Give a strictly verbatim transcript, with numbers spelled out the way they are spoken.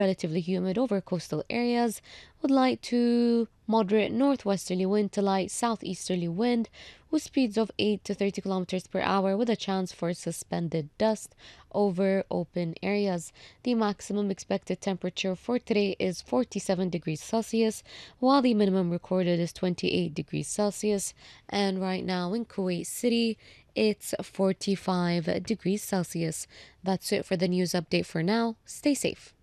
relatively humid over coastal areas, with light to moderate northwesterly wind to light southeasterly wind, with speeds of eight to thirty kilometers per hour, with a chance for suspended dust over open areas. The maximum expected temperature for today is forty-seven degrees Celsius, while the minimum recorded is twenty-eight degrees Celsius. And right now in Kuwait City, it's forty-five degrees Celsius. That's it for the news update for now. Stay safe.